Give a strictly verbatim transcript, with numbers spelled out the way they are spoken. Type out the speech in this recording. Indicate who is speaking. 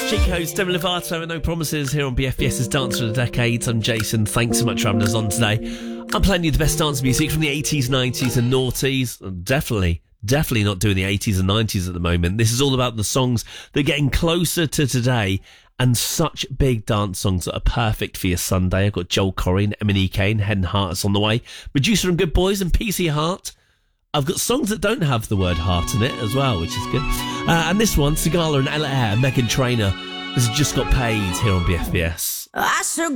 Speaker 1: Chico's Demi Lovato and No Promises here on B F B S's Dance for the Decades. I'm Jason. Thanks so much for having us on today. I'm playing you the best dance music from the eighties, nineties and noughties. I'm definitely, definitely not doing the eighties and nineties at the moment. This is all about the songs that are getting closer to today and such big dance songs that are perfect for your Sunday. I've got Joel Corry and Emily Kane, Head and Hearts on the way. Producer and Good Boys and P C Hart. I've got songs that don't have the word heart in it as well, which is good. Uh, and this one, Sigala and Ella Air, Meghan Trainor. This has just got paid here on B F B S.
Speaker 2: I should